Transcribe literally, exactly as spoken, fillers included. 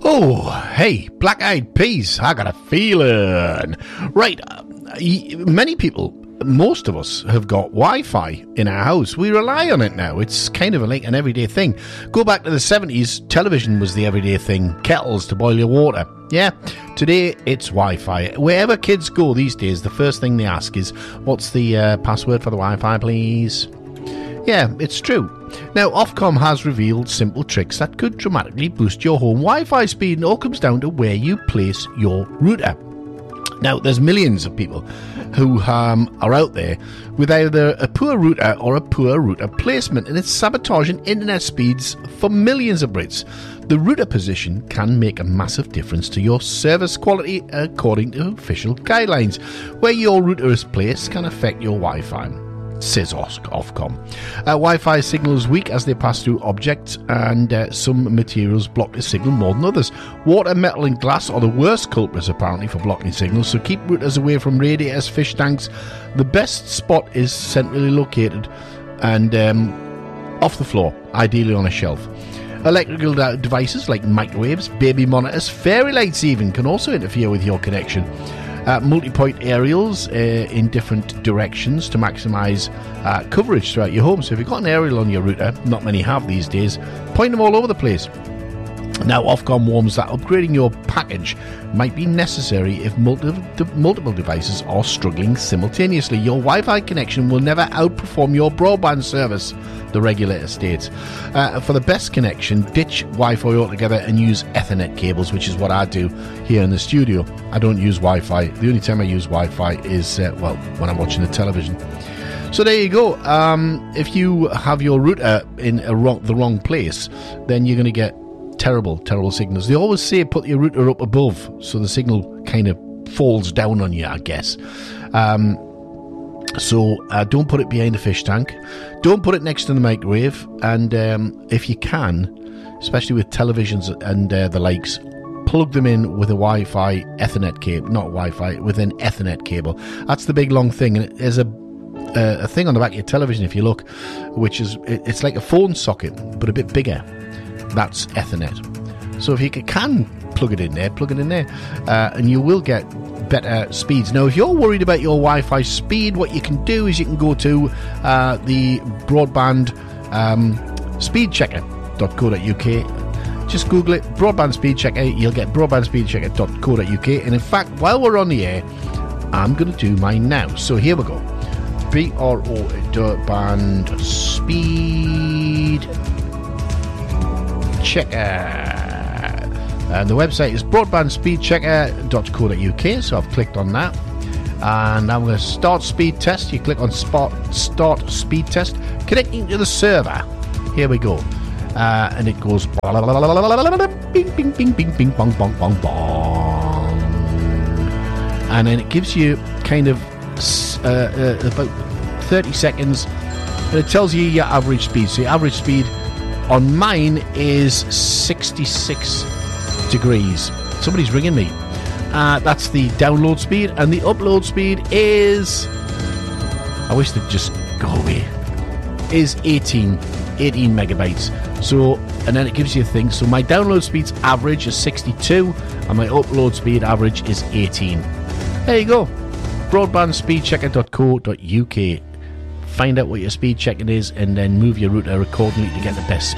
Oh, hey, Black Eyed Peas, I got a feeling. Right, uh, many people, most of us, have got Wi-Fi in our house. We rely on it now. It's kind of like an everyday thing. Go back to the seventies, television was the everyday thing. Kettles to boil your water. Yeah, today it's Wi-Fi. Wherever kids go these days, the first thing they ask is, what's the uh, password for the Wi-Fi, please? Yeah, it's true. Now, Ofcom has revealed simple tricks that could dramatically boost your home Wi-Fi speed, and it all comes down to where you place your router. Now, there's millions of people who um, are out there with either a poor router or a poor router placement, and it's sabotaging internet speeds for millions of Brits. The router position can make a massive difference to your service quality, according to official guidelines. Where your router is placed can affect your Wi-Fi, says Ofcom. Uh, Wi-Fi signals weak as they pass through objects, and uh, some materials block the signal more than others. Water, metal and glass are the worst culprits apparently for blocking signals, so keep routers away from radiators, fish tanks. The best spot is centrally located and um, off the floor, ideally on a shelf. Electrical devices like microwaves, baby monitors, fairy lights even can also interfere with your connection. Uh, multi-point aerials uh, in different directions to maximise uh, coverage throughout your home. So if you've got an aerial on your router, not many have these days, point them all over the place. Now, Ofcom warns that upgrading your package might be necessary if multi- multiple devices are struggling simultaneously. Your Wi-Fi connection will never outperform your broadband service, the regulator states. Uh, for the best connection, ditch Wi-Fi altogether and use Ethernet cables, which is what I do here in the studio. I don't use Wi-Fi. The only time I use Wi-Fi is, uh, well, when I'm watching the television. So there you go. Um, if you have your router in a wrong, the wrong place, then you're going to get terrible, terrible signals. They always say put your router up above so the signal kind of falls down on you, I guess. Um, so uh, don't put it behind a fish tank. Don't put it next to the microwave. And um, if you can, especially with televisions and uh, the likes, plug them in with a Wi-Fi Ethernet cable, not Wi-Fi, with an Ethernet cable. That's the big long thing. And there's a uh, a thing on the back of your television, if you look, which is, it's like a phone socket, but a bit bigger. That's Ethernet. So if you can plug it in there, plug it in there, uh, and you will get better speeds. Now, if you're worried about your Wi-Fi speed, what you can do is you can go to uh, the broadband um, speed checker dot co dot uk. Just Google it, broadband speed checker. You'll get broadband speed checker dot co dot uk. And in fact, while we're on the air, I'm going to do mine now. So here we go. B R O broadband speed checker. And the website is broadband speed checker dot co dot uk. So I've clicked on that. And I'm going to start speed test. You click on spot, start speed test. Connecting to the server. Here we go. Uh, and it goes bing, bing, bing, bing, bing, bong, bong, bong, bong. And then it gives you kind of uh, uh, about thirty seconds. And it tells you your average speed. So your average speed on mine is sixty-six degrees. Somebody's ringing me. Uh, that's the download speed, and the upload speed is, I wish they'd just go away, is eighteen megabytes. So, and then it gives you a thing. So my download speed's average is sixty-two, and my upload speed average is eighteen. There you go. broadband speed checker dot co dot uk. Find out what your speed checking is, and then move your router accordingly to get the best speed.